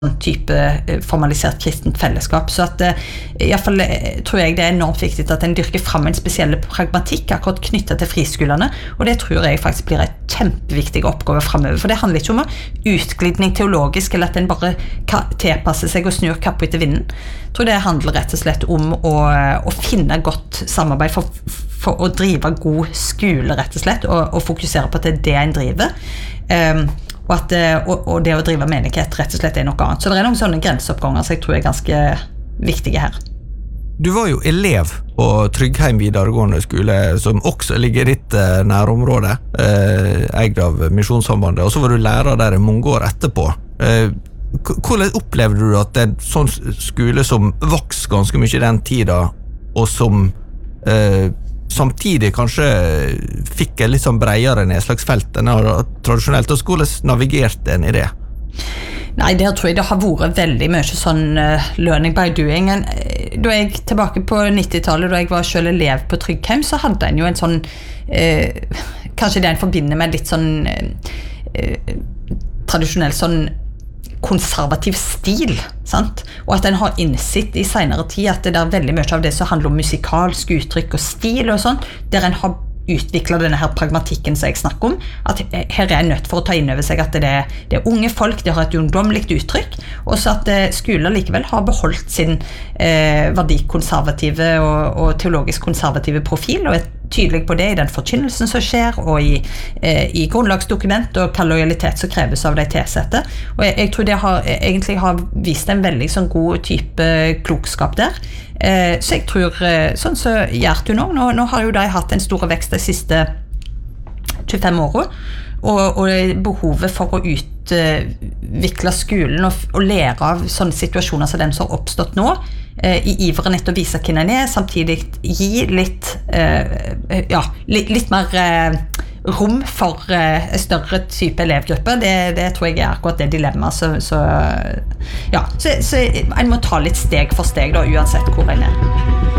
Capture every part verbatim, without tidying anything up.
type formalisert kristent fellesskap. Så at i hvert fall tror jeg det er enormt viktig at en dyrker frem en spesiell pragmatikk akkurat knyttet til friskolene, og det tror jeg faktisk blir en kjempeviktig oppgave fremover, for det handler ikke om utglidning teologisk, eller at en bare tilpasser seg og snur kapp etter vinden. Jeg tror det handler rett og slett om å, å finne godt samarbeid for, for å drive god skole, rett og slett, og, og fokusere på at det er det en driver. Um, Og, at, og, og det å drive menighet rett og slett er noe annet. Så det er noen sånne grenseoppganger som jeg tror er ganske viktige her. Du var jo elev på Tryggheim videregående skole, som også ligger i ditt eh, nærområde, eh, eid av Misjonssambandet, og så var du lærer der i mange år etterpå. Eh, hvordan opplevde du at det er en sånn skole som vokste ganske mye i den tida, og som eh, samtidig kanskje fikk en litt sånn bredere nedslagsfelt enn tradisjonelt, og hvordan navigerte en i det? Nei, der tror jeg det har vært veldig mye sånn uh, learning by doing. Da jeg tilbake på nittitallet, da jeg var selv elev på Tryggheim, så hadde en jo en sånn, uh, kanskje det en forbinder med litt sånn uh, uh, tradisjonell sånn konservativ stil, sant? Og at en har innsitt i senere tid at det er veldig mye av det som handler om musikalsk uttrykk og stil og sånt, der en har utviklet denne her pragmatikken som jeg snakker om, at her er en nødt for å ta inn over seg at det er, det er unge folk, de har et ungdomligt uttrykk, og så at skoler likevel har beholdt sin eh, verdikonservative og, og teologisk konservative profil, og er tydelig på det i den forkynnelsen som skjer, og i, eh, i grunnlagsdokument, og hva lojalitet som kreves av de tilsette. Og jeg, jeg tror det har, egentlig har vist en veldig sånn god type klokskap der. Eh, så jeg tror, eh, sånn så gjør du nå, nå, nå har jo de hatt en stor vekst de siste tjuefem årene, og, og behovet for å utvikle skolen og, og lære av sånne situasjoner som den som har oppstått nå, eh, i iveren etter å vise hvem en er, samtidig gi litt, eh, ja, litt, litt mer eh, rom for eh, en større type elevgruppe. Det, det tror jeg er akkurat det dilemmaet. Så, så, ja, så, så en må ta litt steg for steg da, uansett hvor en er.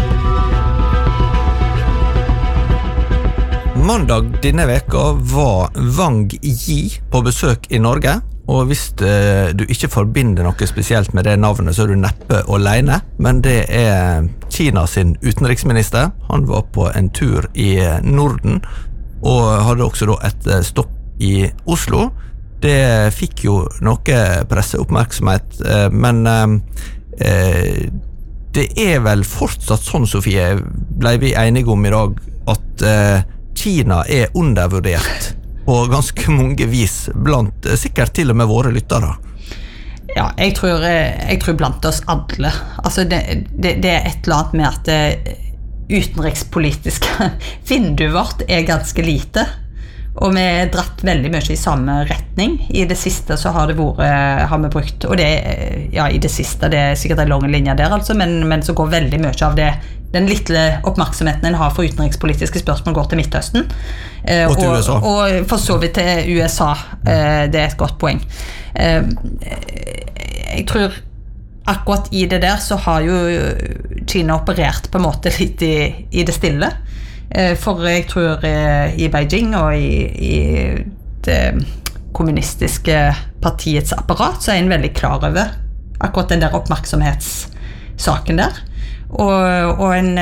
Mandag denne veka var Wang Yi på besøk i Norge, og hvis eh, du ikke forbinder noe spesielt med det navnet, så er du neppe alene, men det er Kina sin utenriksminister. Han var på en tur i Norden, og hadde også da et stopp i Oslo. Det fikk jo noe presseoppmerksomhet, eh, men eh, det er vel fortsatt sånn, Sofie, ble vi enige om i dag, at eh, Kina er undervurdert på ganske mange vis, blant sikkert til og med våre lyttere. Ja, jeg tror, jeg tror blant oss alle. Altså det, det, det er et eller annet med at det utenrikspolitiske vinduet vårt er ganske lite, og vi har dratt veldig mye i samme retning. I det siste så har det vært, har vi brukt, og det, ja, i det siste, det er sikkert en lang linje der altså, men, men så går veldig mye av det, den lille oppmerksomheten en har for utenrikspolitiske spørsmål går til Midtøsten. Eh, og til U S A. Og, og for så vidt til U S A. Eh, det er et godt poeng. Eh, jeg tror akkurat i det der så har jo Kina operert på en måte litt i, i det stille. Eh, for jeg tror eh, i Beijing og i, i det kommunistiske partiets apparat så er en veldig klar over akkurat den der oppmerksomhetssaken der. Og, og en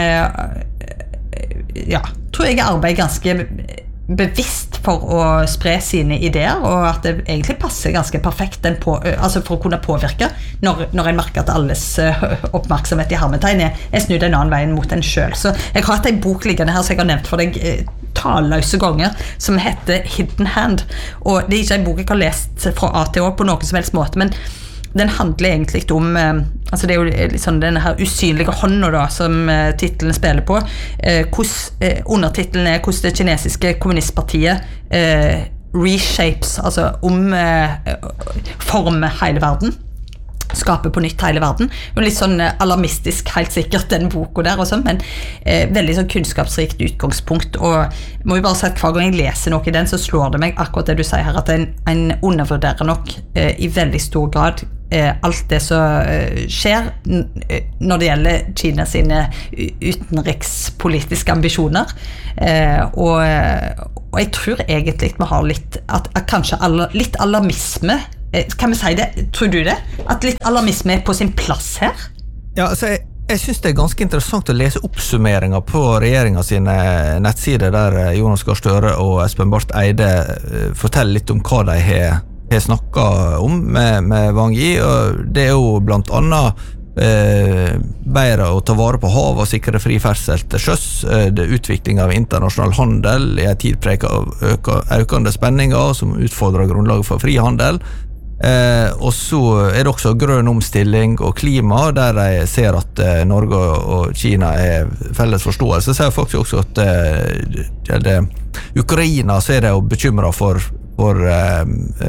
ja, tror jeg arbeider ganske bevisst for å spre sine ideer, og at det egentlig passer ganske perfekt den på, altså for å kunne påvirke når, når en merker at alles oppmerksomhet i hermetegn er, er snudd en annen vei mot en selv. Så jeg har hatt en bok liggende her som jeg har nevnt for deg talløse ganger, som heter Hidden Hand, og det er ikke en bok jeg har lest fra A til Å på noen som helst måte, men den handler egentlig om, altså det er jo liksom denne her usynlige hånda da, som titlen spiller på, eh, hos, eh, undertitlen er hvordan det kinesiske kommunistpartiet eh, reshapes, altså om eh, former hele verden, skaper på nytt hele verden, og litt sånn alarmistisk helt sikkert den boka der og sånn, men eh, veldig sånn kunnskapsrikt utgangspunkt, og må jo bare si at hver gang jeg leser noe i den, så slår det meg akkurat det du sier her, at en, en undervurderer nok eh, i veldig stor grad eh, alt det som eh, skjer når det gjelder Kina sine utenrikspolitiske ambisjoner, eh, og, og jeg tror egentlig vi har litt, at, at kanskje aller, litt alarmisme kan vi si det, tror du det? At litt alarmisme er på sin plass her? Ja, altså jeg, jeg synes det er ganske interessant å lese oppsummeringer på regjeringen sine nettsider der Jonas Gahr Støre og Espen Barth Eide forteller litt om hva de har, har snakket om med, med Wang Yi, og det er jo blant annet Eh, bedre å ta vare på hav og sikre fri ferdsel til sjøs, eh, det er utvikling av internasjonal handel i en tid preget av øka, økende spenninger som utfordrer grunnlaget for frihandel, eh, og så er det også grønn omstilling og klima, der de ser at eh, Norge og Kina er felles forståelse. Så er faktisk også at eh, det, Ukraina så er det jo bekymret for, for eh,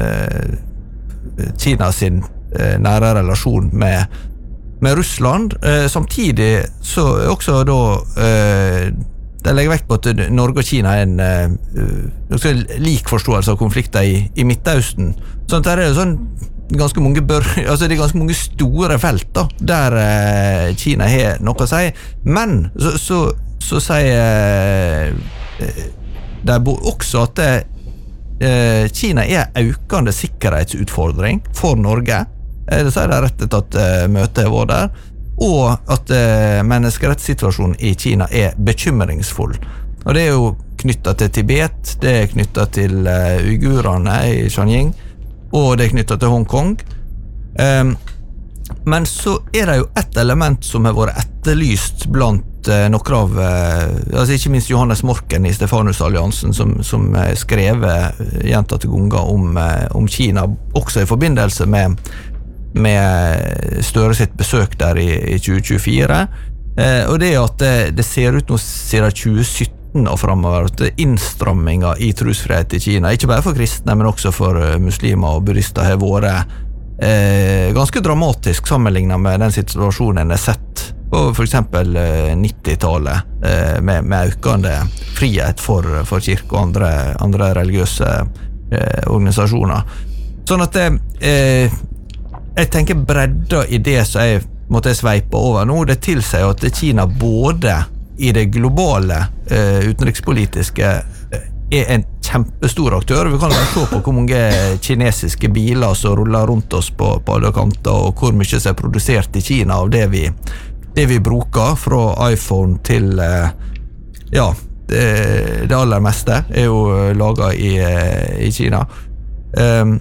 eh, Kina sin eh, nære relasjon med med Russland, eh, samtidig så er også da eh, de legger vekt på at Norge og Kina er en eh, lik forståelse av konflikter i, i Midtøsten. Sånn at det er sånn ganske mange bør, altså det er ganske mange store felt da, der eh, Kina har noe å si, men så, så, så sier eh, de også at det, eh, Kina er en økende sikkerhetsutfordring for Norge. Det sier det rett etter at uh, møtet var der, og at uh, menneskerettssituasjonen i Kina er bekymringsfull. Og det er jo knyttet til Tibet, det er knyttet til uh, uigurene i Xinjiang, og det er knyttet til Hongkong. Um, men så er det jo et element som har vært etterlyst blant uh, noen av, uh, altså ikke minst Johannes Morken i Stefanusalliansen, som, som uh, skrevet gjentatte ganger om, uh, om Kina, også i forbindelse med med Støre sitt besøk der i, i tjue tjuefire, eh, og det er at det, det ser ut nå siden tjue sytten og fremover at innstramminger i trosfrihet i Kina, ikke bare for kristne, men også for uh, muslimer og buddhister, har vært eh, ganske dramatisk sammenlignet med den situasjonen en har sett på for eksempel uh, nittitallet, eh, med, med økende frihet for, for kirke og andre, andre religiøse eh, organisasjoner. Sånn at det eh, jeg tenker bredda i det som jeg måtte sveipe over nå, det tilsier at Kina både i det globale uh, utenrikspolitiske uh, er en kjempestor aktør. Vi kan jo se på hvor mange kinesiske biler som ruller rundt oss på, på alle kanter, og hvor mye som er produsert i Kina av det vi, det vi bruker, fra iPhone til uh, ja, det, det aller meste er jo laget i, uh, i Kina. Um,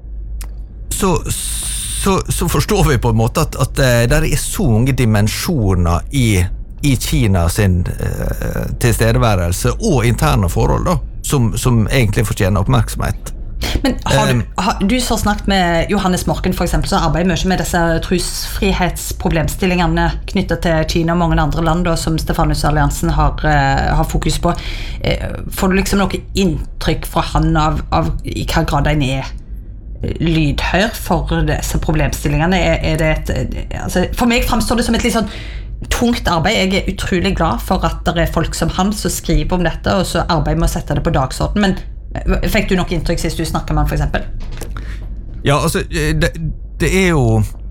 så Så, så forstår vi på en måte at, at uh, der er så mange dimensjoner i, i Kina sin uh, tilstedeværelse og interne forhold da, som, som egentlig fortjener oppmerksomhet. Men har du, har, du så snakket med Johannes Morken for eksempel, som arbeider mye med disse trosfrihetsproblemstillingene knyttet til Kina og mange andre land da, som Stefanusalliansen har, uh, har fokus på. Uh, får du liksom noe inntrykk fra han av, av i hva grad en er lydhør for disse problemstillingene? Er, er det et, altså, for meg fremstår det som et litt sånn tungt arbeid. Jeg er utrolig glad for at det er folk som han som skriver om dette, og så arbeider med å sette det på dagsorden. Men fikk du noe inntrykk sist du snakket med han for eksempel? Ja, altså det, det er jo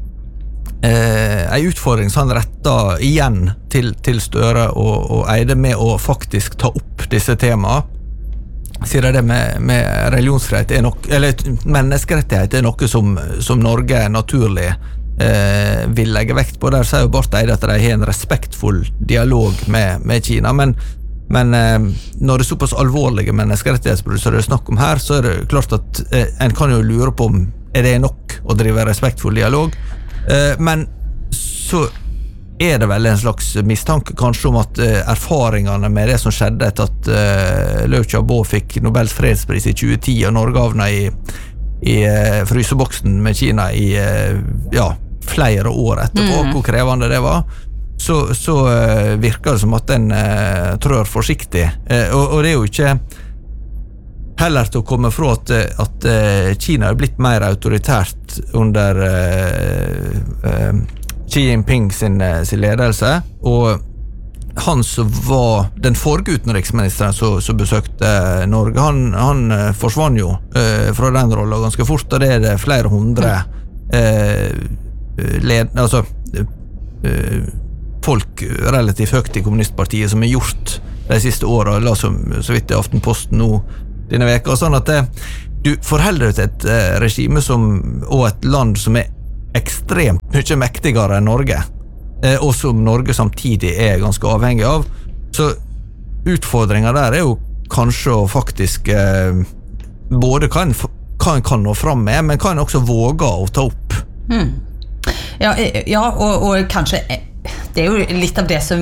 eh, en utfordring som han retter igjen til, til Støre og, og Eide med å faktisk ta opp disse temaene. Sier det med, med religionsfrihet er nok, eller menneskerettighet er noe som, som Norge naturlig eh, vil legge vekt på. Der sier jo Barth Eide at de har en respektfull dialog med, med Kina, men, men eh, når det er såpass alvorlige menneskerettighetsbrudd som det er snakk om her, så er det klart at eh, en kan jo lure på om er det nok å drive respektfull dialog, eh, men så er det vel en slags mistanke kanskje om at uh, erfaringene med det som skjedde etter at uh, Liu Xiaobo fikk Nobels fredspris i tjue ti og Norge havna i, i uh, fryseboksen med Kina i uh, ja, flere år etterpå, mm. hvor krevende det var, så, så uh, virker det som at den uh, trør forsiktig, uh, og, og det er jo ikke heller til å komme fra at, at uh, Kina er blitt mer autoritært under uh, uh, Xi Jinping sin, sin ledelse, og han som var den forrige utenriksministeren som, som besøkte Norge, han, han forsvann jo eh, fra den rollen ganske fort, og det er det flere hundre eh, led, altså, eh, folk relativt høyt i kommunistpartiet som har gjort de siste årene, la som, så vidt i Aftenposten nå denne veka, sånn at det, du forholder deg til et eh, regime som, og et land som er ekstremt mye mektigere enn Norge, eh, og som Norge samtidig er ganske avhengig av. Så utfordringen der er jo kanskje å faktisk eh, både hva en, hva en kan nå fram med, men hva en også våger å ta opp. Mm. Ja, ja og, og kanskje det er jo litt av det som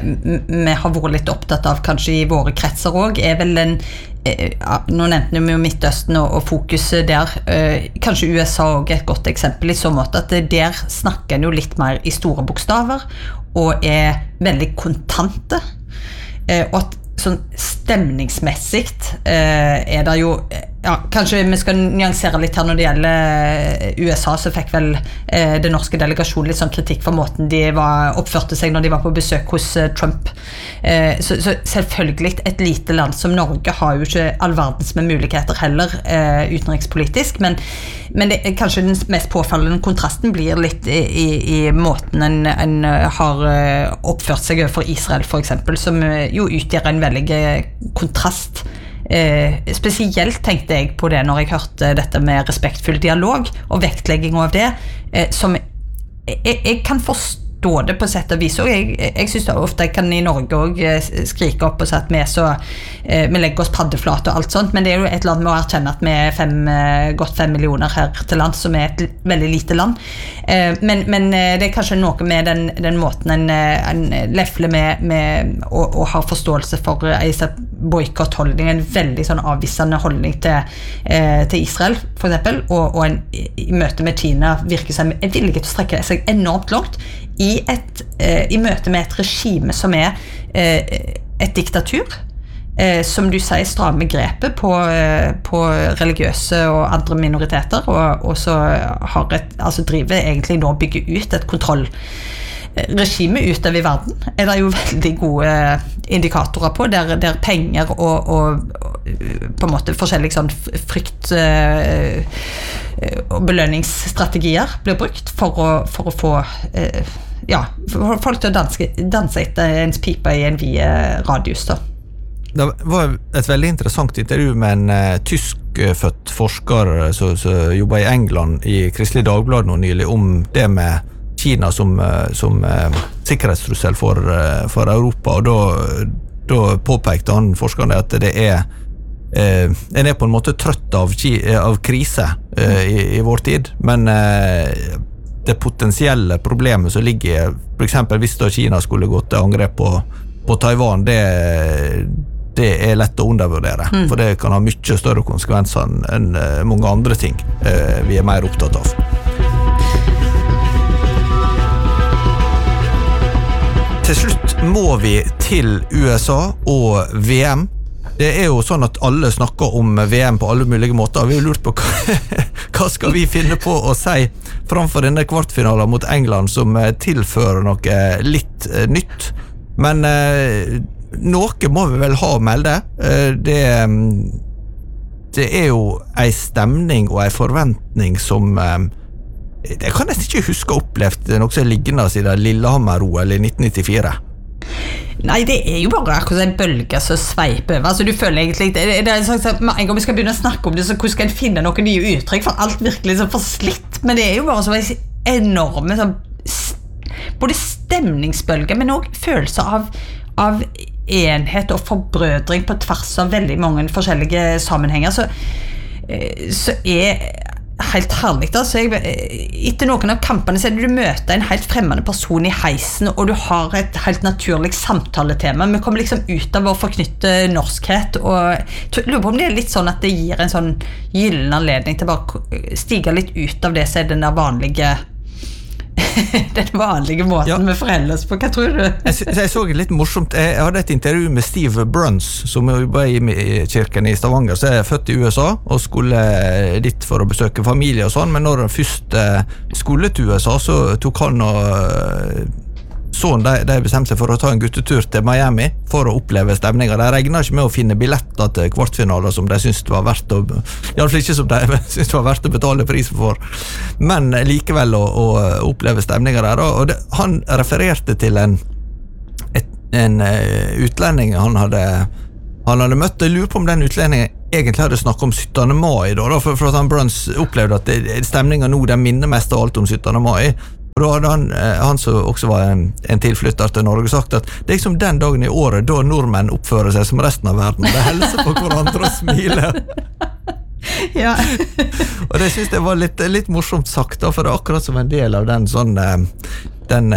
vi har vært litt opptatt av kanskje i våre kretser også, er vel en, nå nevnte vi jo Midtøsten og, og fokuset der, kanskje U S A også er et godt eksempel i så måte, at der snakker en jo litt mer i store bokstaver, og er veldig kontante, og at sånn stemningsmessigt er det jo, ja, kanskje vi skal nyansere litt her når det gjelder U S A, så fikk vel eh, det norske delegasjonen litt sånn kritikk for måten de var, oppførte seg når de var på besøk hos eh, Trump. Eh, så, så selvfølgelig et lite land som Norge har jo ikke all verdens med muligheter heller eh, utenrikspolitisk, men, men det, kanskje den mest påfallende kontrasten blir litt i, i, i måten en, en har oppført seg overfor Israel for eksempel, som jo utgjør en veldig kontrast. Eh, spesielt tenkte jeg på det når jeg hørte dette med respektfull dialog og vektlegging av det, eh, som jeg, jeg kan forstå det på sett og vis, og jeg, jeg synes det ofte jeg kan i Norge også skrike opp og si at vi er så eh, vi legger oss paddeflate og alt sånt, men det er jo et land med å erkjenne at vi er fem, godt fem millioner her til land, som er et veldig lite land, eh, men, men det er kanskje noe med den, den måten en, en lefler med, med og, og har forståelse for en boykottholdning, en veldig sånn avvisende holdning til, eh, til Israel for eksempel, og, og en, i møte med Kina virker som er villig til å strekke seg enormt langt i, et, eh, i møte med et regime som er eh, et diktatur, eh, som du sier strammer grepet på, eh, på religiøse og andre minoriteter, og, og så har et, altså driver egentlig nå å bygge ut et kontroll regime utover i verden, er det jo veldig gode indikatorer på, der, der penger og, og, og på en måte forskjellige sånn frykt uh, og belønningsstrategier blir brukt for å, for å få uh, ja, for folk til å danse, danse etter ens pipe i en vide radius da. Det var et veldig interessant intervju med en uh, tyskfødt forsker som jobber i England i Kristelig Dagblad nå nylig, om det med Kina som, som eh, sikkerhetstrussel for, for Europa, og da, da påpekte han forskerne at det er eh, en er på en måte trøtt av, av krise eh, i, i vår tid, men eh, det potensielle problemet som ligger, for eksempel hvis da Kina skulle gå til angrep på, på Taiwan, det, det er lett å undervurdere, mm. for det kan ha mye større konsekvenser enn, enn mange andre ting eh, vi er mer opptatt av. Til slutt må vi til U S A og V M. Det er jo sånn at alle snakker om V M på alle mulige måter. Vi har lurt på hva, hva skal vi finne på å si framfor denne kvartfinalen mot England, som tilfører noe litt nytt. Men eh, noe må vi vel ha å melde. Eh, det, det er jo en stemning og en forventning som eh, jeg kan nesten ikke huske å opplevd noe som liggende siden Lillehammer-O L i nitten nittifire. Nei, det er jo bare akkurat en bølge som sveiper over. Altså, du føler egentlig, det, det er sånn at en gang vi skal begynne å snakke om det, så hvordan skal en finne noen nye uttrykk, for alt virkelig så forslitt. Men det er jo bare så enorme sånn, både stemningsbølger, men også følelser av, av enhet og forbrødring på tvers av veldig mange forskjellige sammenhenger. Så, så er helt herlig da, så jeg, etter noen av kampene så er det du møter en helt fremmende person i heisen, og du har et helt naturlig samtaletema. Vi kommer liksom ut av vår forknytte norskhet, og jeg lurer på om det er litt sånn at det gir en sånn gyllen anledning til å bare stige litt ut av det som er den der vanlige den vanlige måten ja. Vi forholder oss på. Hva tror du? jeg, jeg så litt morsomt, jeg hadde et intervju med Steve Bruns, som jobber i kirken i Stavanger, så er jeg født i U S A og skulle dit for å besøke familie og sånn, men når han først skulle til U S A, så tok han og sånn, de, de bestemte seg for å ta en guttetur til Miami for å oppleve stemningen. De regnet ikke med å finne billetter til kvartfinaler som de syntes var verdt å, i alle fall ikke som de syntes var verdt å betale prisen for, men likevel å, å oppleve stemningen der. Og det, han refererte til en, et, en utlending han hadde, han hadde møtt. Jeg lurer på om den utlendingen egentlig hadde snakket om syttende mai da, da for, for at han Bruns opplevde at det, stemningen nå den minner mest av alt om syttende mai, og da hadde han, han som også var en, en tilflytter til Norge, sagt at det er liksom den dagen i året da nordmenn oppfører seg som resten av verden, de helser på hverandre og smiler. Ja. Og det synes jeg var litt, litt morsomt sagt da, for det er akkurat som en del av den sånn den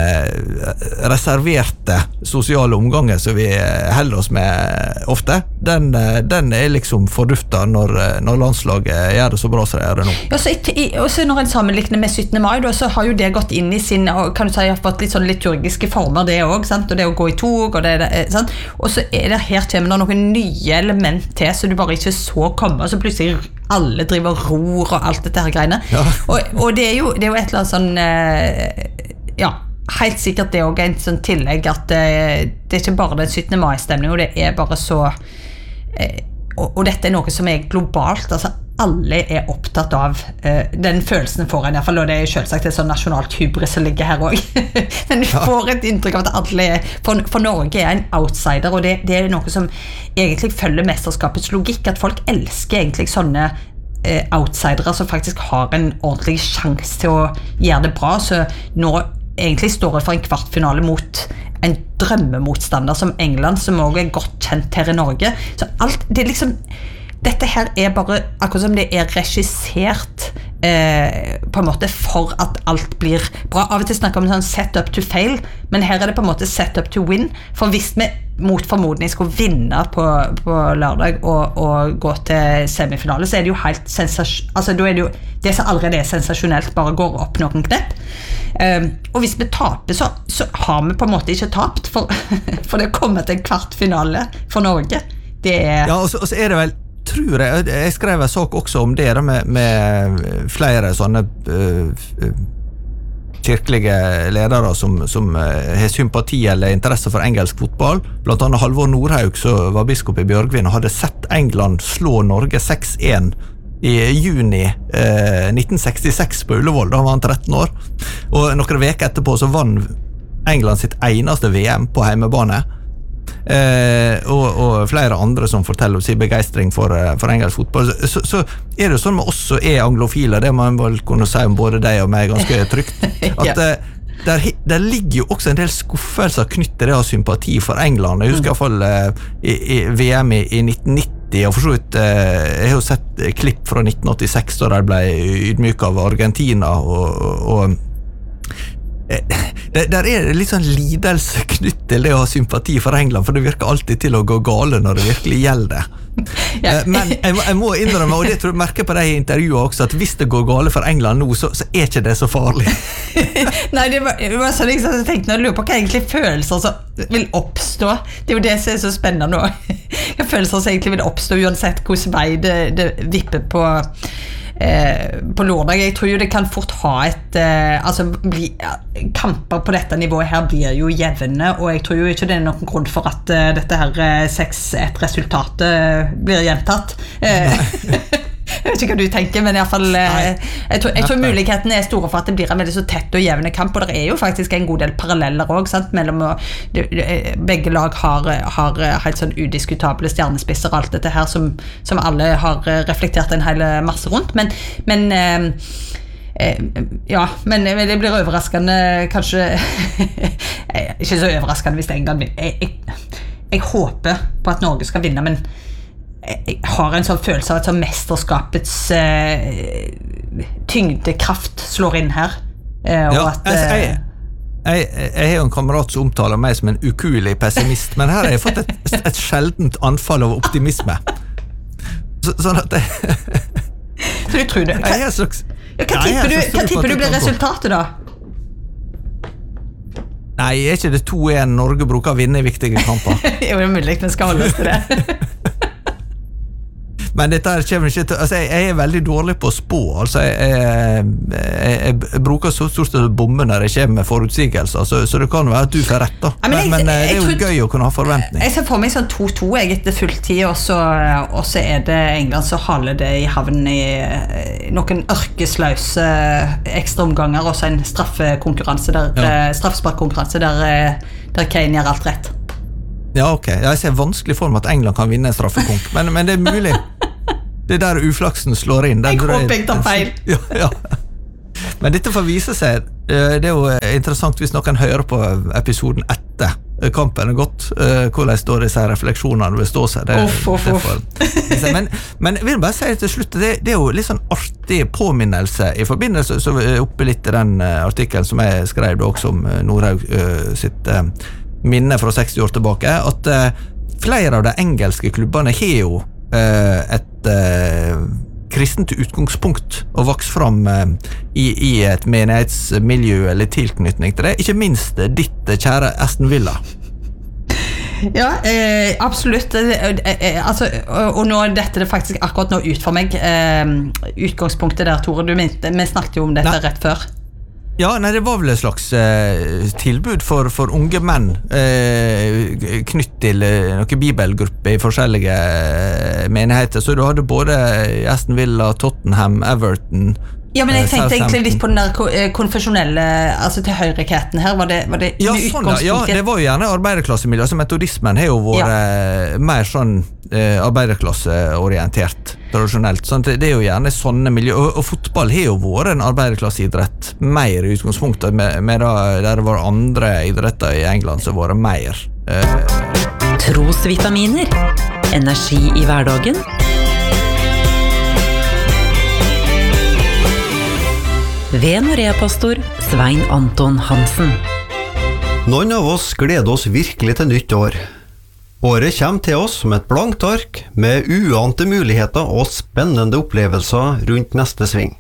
reserverte sosiale omgangen som vi holder oss med ofte, den, den er liksom forduftet når, når landslaget gjør det så bra som det gjør det nå. Ja, så i, og så når en sammenlikner med syttende mai da, så har jo det gått inn i sin, kan du si, har fått litt sånn liturgiske former det også, sant? Og det å gå i tog og det, sant? Og så er det her kommer det noen nye element til så du bare ikke så komme, og så plutselig alle driver ror og alt dette her greiene. Ja. Og, og det, er jo, det er jo et eller annet sånn eh, ja, helt sikkert det er også en sånn tillegg at det, det er ikke bare den syttende mai-stemningen, og det er bare så eh, og, og dette er noe som er globalt, altså alle er opptatt av eh, den følelsen får en i hvert fall, og det er selvsagt et sånn nasjonalt hybris som ligger her også men du får et inntrykk av at alle er, for, for Norge er en outsider, og det, det er noe som egentlig følger mesterskapets logikk, at folk elsker egentlig sånne eh, outsidere som faktisk har en ordentlig sjanse til å gjøre det bra, så nå egentlig står det for en kvartfinale mot en drømmemotstander som England, som også er godt kjent her i Norge, så alt, det er liksom dette her er bare akkurat som det er regissert eh, på en måte for at alt blir bra. Av og til snakker vi om sånn set up to fail, men her er det på en måte set up to win, for hvis vi mot formodning skulle vinne på, på lørdag og, og gå til semifinale, så er det jo helt sensasjonelt, altså da er det jo det som allerede er sensasjonelt bare går opp noen knepp. Um, og hvis vi taper så, så har vi på en måte ikke tapt for, for det kommer til en kvartfinale for Norge. Det er... Ja, og så, og så er det vel tror jeg, jeg skrev en sak også om det med, med flere sånne uh, kirkelige ledere som, som uh, har sympati eller interesse for engelsk fotball, blant annet Halvor Nordhaug som var biskop i Bjørgvin og hadde sett England slå Norge seks en i juni eh, nitten sekstiseks på Ullevål, da var han tretten år, og noen veker etterpå så vann England sitt eneste V M på heimebane, eh, og, og flere andre som forteller om sin begeistring for, for engelsk fotball, så, så er det sånn med oss som er anglofile, det må man vel kunne si om både deg og meg ganske trygt, at ja. Der, der ligger jo også en del skuffelser knyttet til det å ha sympati for England. Jeg husker mm. i hvert fall uh, i, i V M i, i nitten nitti, og for så vidt uh, jeg har jo sett klipp fra nitten åttiseks da de ble ydmyket av Argentina, og, og uh, der, der er det litt sånn lidelse knyttet til det å ha sympati for England, for det virker alltid til å gå gale når det virkelig gjelder. Ja. Men jeg må, jeg må innrømme, og det tror jeg merker på de intervjuene også, at hvis det går gale for England nå, så, så er ikke det så farlig. Nei, det var, det var så liksom, jeg tenkte, jeg lurer på hva egentlig følelser som vil oppstå. Det er jo det som er så spennende nå. Hva følelser som egentlig vil oppstå, uansett hvordan vei det, det vipper på eh, på lørdag. Jeg tror jo det kan fort ha et eh, altså bli, kamper på dette nivået her blir jo jevne, og jeg tror jo ikke det er noen grunn for at uh, dette her seks ett resultatet blir gjentatt. Jeg vet ikke hva du tenker, men i hvert fall eh, jeg, tror, jeg tror mulighetene er store for at det blir en veldig så tett og jevne kamp, og det er jo faktisk en god del paralleller også, sant? Mellom å, det, begge lag har, har helt sånn udiskutable stjernespisser og alt dette her som, som alle har reflektert en hel masse rundt, men, men eh, eh, ja, men det blir overraskende kanskje ikke så overraskende hvis det en gang jeg, jeg, jeg håper på at Norge skal vinne, men jeg har en sånn følelse av at sånn mesterskapets eh, tyngdekraft slår inn her eh, og ja, at jeg, jeg, jeg, jeg har jo en kamerat som omtaler meg som en ukuelig pessimist, men her har jeg fått et, et sjeldent anfall av optimisme, så, sånn at jeg, så du tror det hva, jeg er slags, ja, hva tipper, du, hva tipper du blir resultatet da? Nei, er ikke det to en Norge bruker å vinne i viktige kamper? Jo, det er mulig, men skal holde oss til det. Men dette her kommer ikke til, altså jeg, jeg er veldig dårlig på å spå, altså jeg, jeg, jeg, jeg bruker så stort sett å bomme når jeg kommer med forutsigelser, så, så det kan være at du får rett da, men, men, men det er jo tror, gøy å kunne ha forventning. Jeg ser for meg sånn to to jeg etter fulltid, og så, og så er det England så haler det i havnen i noen ørkesløse ekstra omganger, og så en straffekonkurranse der, ja. straffesparkkonkurranse der, der Kane gjør alt rett. Ja, ok. Jeg ser vanskelig for meg at England kan vinne en straffekonk, men, men det er mulig. Det er der uflaksen slår inn. Den Jeg tror håper jeg tar feil. Ja, ja. Men dette får vise seg. Det er jo interessant hvis noen hører på episoden etter kampen er gått, hvordan står disse refleksjonene vil stå seg. Det, off, off, det off. får, men, men jeg vil bare si til slutt, det, det er jo litt sånn artig påminnelse i forbindelse, så oppe litt i den artikkelen som jeg skrev da også om Nordhaug sitt minne fra seksti år tilbake, at flere av de engelske klubbene har jo et kristent utgangspunkt og vokst fram i, i et menighetsmiljø eller tilknytning til det, ikke minst ditt kjære Aston Villa. Ja, eh, absolutt. Eh, eh, altså, og, og nå dette det faktisk akkurat nå ut for meg. Eh, utgangspunktet der, Tore, du mente, vi snakket jo om dette Nei. rett før. Ja, nei, det var vel et slags eh, tilbud for, for unge menn eh, knytt til eh, noen bibelgrupper i forskjellige eh, menigheter, så du hadde både Aston Villa, Tottenham, Everton. Ja, men jeg tenkte egentlig litt på den der konfesjonelle, altså til høyrekheten her, var det, var det ja, sånn, ja, det var jo gjerne arbeiderklassemiljø, altså metodismen har jo vært ja. mer sånn eh, arbeiderklasseorientert tradisjonelt, sånn, det er jo gjerne sånne miljø, og, og fotball har jo vært en arbeiderklasseidrett mer i utgangspunktet, med, med da, der det var andre idretter i England som var mer eh. Trosvitaminer, energi i hverdagen. Ved Norea-pastor Svein Anton Hansen. Noen av oss gleder oss virkelig til nytt år. Året kommer til oss som et blankt ark med uante muligheter og spennende opplevelser rundt neste sving.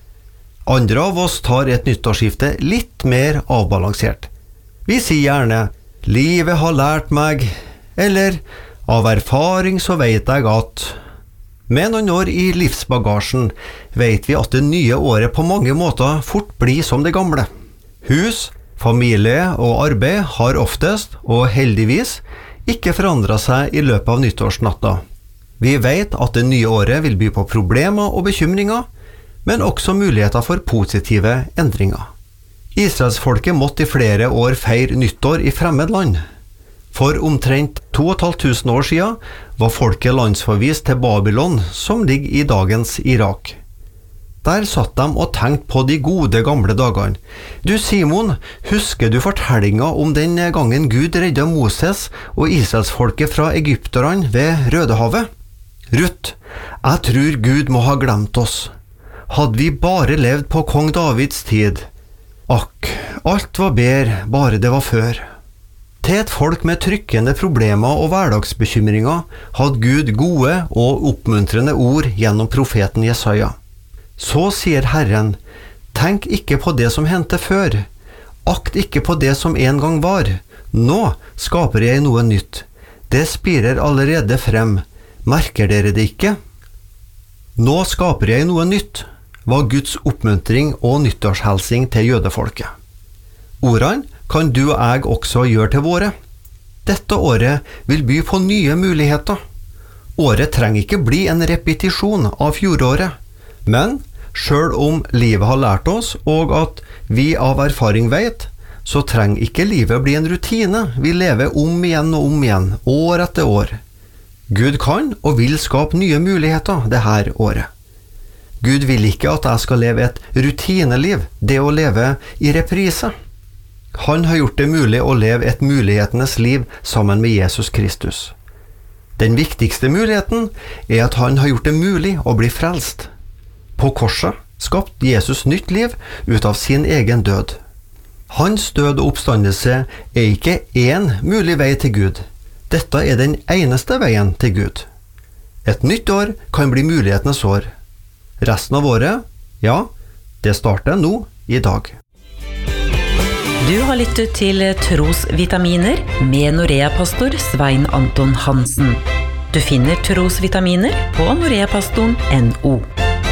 Andre av oss tar et nyttårsskifte litt mer avbalansert. Vi sier gjerne «Livet har lært meg», eller «Av erfaring så vet jeg at». Med noen år i livsbagasjen vet vi at det nye året på mange måter fort blir som det gamle. Hus, familie og arbeid har oftest, og heldigvis, ikke forandret seg i løpet av nyttårsnatta. Vi vet at det nye året vil by på problemer og bekymringer, men også muligheter for positive endringer. Israelsfolket måtte i flere år feire nyttår i fremmed land. For omtrent to og et halvt tusen år siden var folket landsforvist til Babylon, som ligger i dagens Irak. Der satt de og tenkte på de gode gamle dagene. Du Simon, husker du fortellinga om den gangen Gud redda Moses og Israelsfolket fra egypterne ved Rødehavet? Ruth, jeg tror Gud må ha glemt oss. Hadde vi bare levd på kong Davids tid? Akk, alt var bedre, bare det var før. Til et folk med trykkende problemer og hverdagsbekymringer hadde Gud gode og oppmuntrende ord gjennom profeten Jesaja. Så sier Herren, tenk ikke på det som hendte før. Akt ikke på det som en gang var. Nå skaper jeg noe nytt. Det spirer allerede frem. Merker dere det ikke? Nå skaper jeg noe nytt, var Guds oppmuntring og nyttårshelsing til jødefolket. Ordene kan du og jeg også gjøre til våre. Dette året vil by på nye muligheter. Året trenger ikke bli en repetisjon av fjoråret, men selv om livet har lært oss, og at vi av erfaring vet, så trenger ikke livet bli en rutine vi lever om igjen og om igjen, år etter år. Gud kan og vil skape nye muligheter det her året. Gud vil ikke at jeg skal leve et rutineliv, det å leve i reprise. Han har gjort det mulig å leve et mulighetenes liv sammen med Jesus Kristus. Den viktigste muligheten er at han har gjort det mulig å bli frelst. På korset skapte Jesus nytt liv ut av sin egen død. Hans død og oppstandelse er ikke én mulig vei til Gud. Dette er den eneste veien til Gud. Et nytt år kan bli mulighetenes år. Resten av året, ja, det starter nå i dag. Du har lyttet til Trosvitaminer med Norea-pastor Svein Anton Hansen. Du finner Trosvitaminer på noreapastoren punktum no.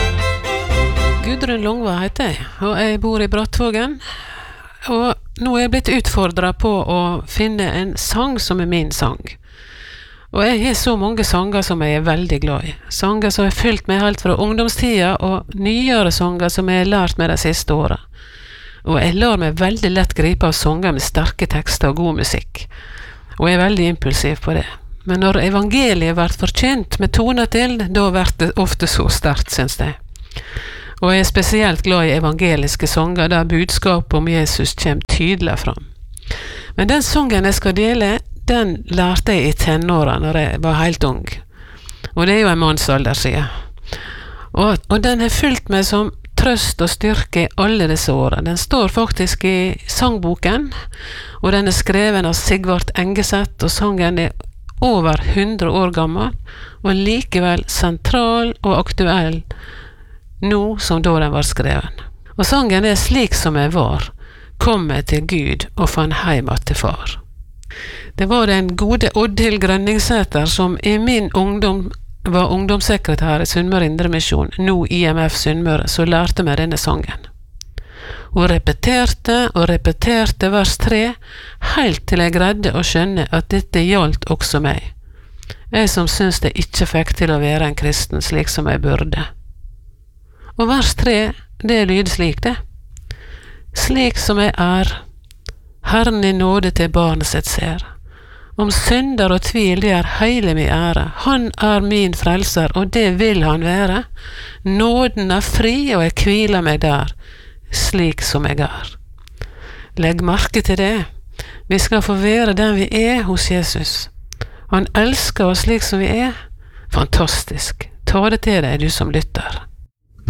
Gudrun Longva heter jeg, og jeg bor i Brattvågen. Og nå er jeg blitt utfordret på å finne en sang som er min sang. Og jeg har så mange sanger som jeg er veldig glad i. Sanger som har fylt meg helt fra ungdomstida, og nyere sanger som jeg har lært meg de siste årene. Og jeg lar meg veldig lett gripe av sanger med sterke tekster og god musikk. Og jeg er veldig impulsiv på det. Men når evangeliet blir forkynt med toner til, da blir det ofte så sterkt, synes jeg. Og jeg er spesielt glad i evangeliske sanger, der budskapet om Jesus kommer tydelig fram. Men den sangen jeg skal dele, den lærte jeg i tenåra når jeg var helt ung. Og det er jo en mannsalder siden. Og, og den har fulgt meg som trøst og styrke i alle disse årene. Den står faktisk i sangboken, og den er skreven av Sigvart Engeseth, og sangen er over hundre år gammel, og likevel sentral og aktuell nå som da den var skreven. Og sangen er Slik som jeg var, kom jeg til Gud og fann heimat til far. Det var den gode Oddhild Grønningsæter som i min ungdom var ungdomssekretær i Sunnmøre Indremisjon, nå I M F Sunnmøre, så lærte meg denne sangen. Hun repeterte og repeterte vers tre, helt til jeg greide å skjønne at dette gjaldt også meg. Jeg som synes jeg ikke fikk til å være en kristen slik som jeg burde. Og vers tre, det lyder slik det. Slik som jeg er, Herren I nåde til barnet sitt ser. Om synder og tvil, det er hele min ære. Han er min frelser, og det vil han være. Nåden er fri, og jeg hviler meg der, slik som jeg er. Legg merke til det. Vi skal få være den vi er hos Jesus. Han elsker oss slik som vi er. Fantastisk. Ta det til deg, du som lytter.